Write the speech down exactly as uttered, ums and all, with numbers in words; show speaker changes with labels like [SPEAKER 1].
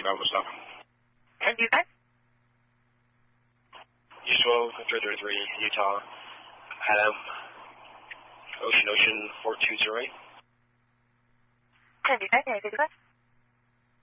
[SPEAKER 1] Bravo stop.
[SPEAKER 2] ten two five.
[SPEAKER 1] East twelve, three thirty-three, Utah, Adam, Ocean Ocean four two zero eight.
[SPEAKER 2] ten two five, nine fifty-five.